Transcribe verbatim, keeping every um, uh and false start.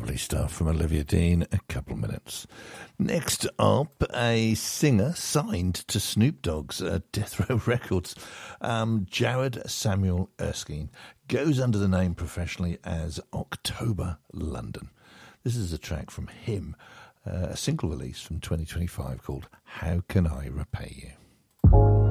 Lovely stuff from Olivia Dean, a couple of minutes. Next up, a singer signed to Snoop Dogg's uh, Death Row Records. Um, Jared Samuel Erskine goes under the name professionally as October London. This is a track from him, uh, a single release from twenty twenty-five called How Can I Repay You?